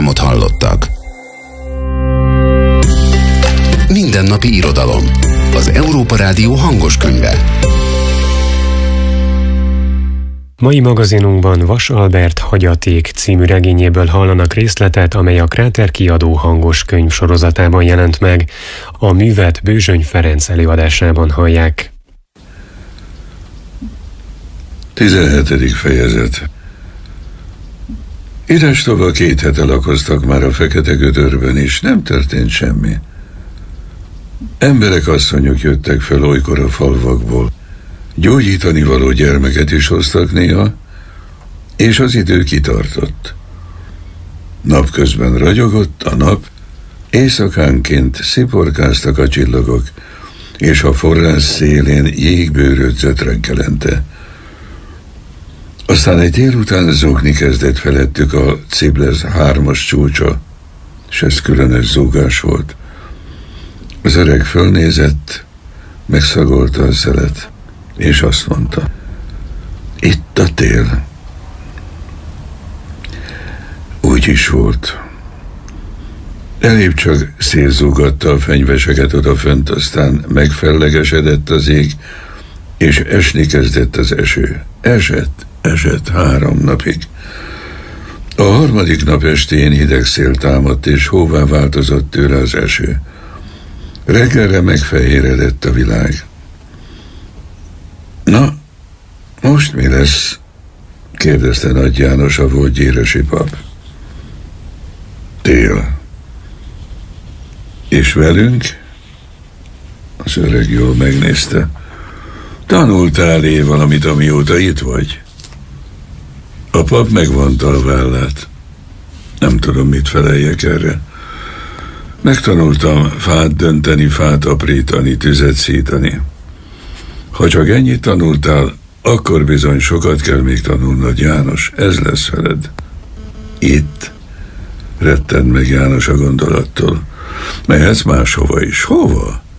reklámot hallottak. Mindennapi irodalom. Az Európa Rádió hangos könyve. Mai magazinunkban Vas Albert Hagyaték című regényéből hallanak részletet, amely a Kráter kiadó hangos könyv sorozatában jelent meg. A művet Bőzsöny Ferenc előadásában hallják. 17. fejezet. Idestova 2 hete lakoztak már a Fekete Gödörben is, nem történt semmi. Emberek, asszonyok jöttek fel olykor a falvakból. Gyógyítani való gyermeket is hoztak néha, és az idő kitartott. Napközben ragyogott a nap, éjszakánként sziporkáztak a csillagok, és a forrás szélén jég bőrödzött reggelente. Aztán egy délután zúgni kezdett felettük a Ciblez 3-as csúcsa, s ez különös zúgás volt. Az öreg fölnézett, megszagolta a szelet, és azt mondta: itt a tél. Úgy is volt. Elébb csak szélzúgatta a fenyveseket odafönt, aztán megfellegesedett az ég, és esni kezdett az eső. Esett 3 napig. A 3. nap estén hideg szél támadt, és hóvá változott tőle az eső. Reggelre megfehéredett a világ. Na, most mi lesz? Kérdezte Nagy János, a volt gyéresi pap. Tél. És velünk? Az öreg jól megnézte. Tanultál-e valamit, amióta itt vagy? A pap megvonta a vállát. Nem tudom, mit feleljek erre. Megtanultam fát dönteni, fát aprítani, tüzet szítani. Ha csak ennyit tanultál, akkor bizony sokat kell még tanulnod, János, ez lesz veled. Itt? Rettent meg János a gondolattól. Mehetsz máshova is. Hova?